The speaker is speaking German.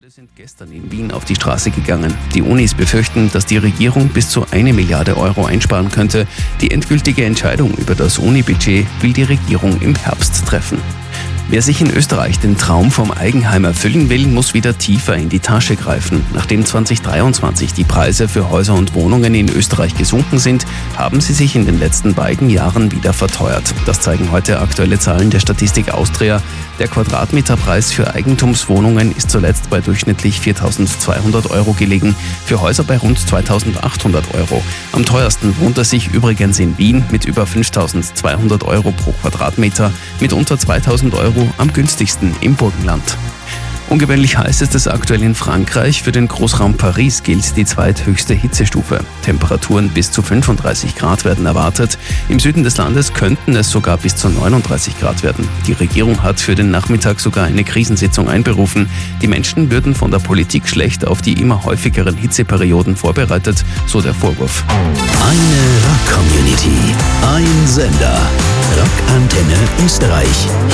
Sind gestern in Wien auf die Straße gegangen. Die Unis befürchten, dass die Regierung bis zu 1 Milliarde Euro einsparen könnte. Die endgültige Entscheidung über das Uni-Budget will die Regierung im Herbst treffen. Wer sich in Österreich den Traum vom Eigenheim erfüllen will, muss wieder tiefer in die Tasche greifen. Nachdem 2023 die Preise für Häuser und Wohnungen in Österreich gesunken sind, haben sie sich in den letzten beiden Jahren wieder verteuert. Das zeigen heute aktuelle Zahlen der Statistik Austria. Der Quadratmeterpreis für Eigentumswohnungen ist zuletzt bei durchschnittlich 4.200 Euro gelegen, für Häuser bei rund 2.800 Euro. Am teuersten wohnt es sich übrigens in Wien mit über 5.200 Euro pro Quadratmeter, mit unter 2.000 Euro am günstigsten im Burgenland. Ungewöhnlich heiß ist es aktuell in Frankreich. Für den Großraum Paris gilt die zweithöchste Hitzestufe. Temperaturen bis zu 35 Grad werden erwartet. Im Süden des Landes könnten es sogar bis zu 39 Grad werden. Die Regierung hat für den Nachmittag sogar eine Krisensitzung einberufen. Die Menschen würden von der Politik schlecht auf die immer häufigeren Hitzeperioden vorbereitet, so der Vorwurf. Eine Rock-Community, ein Sender. Rock Antenne Österreich.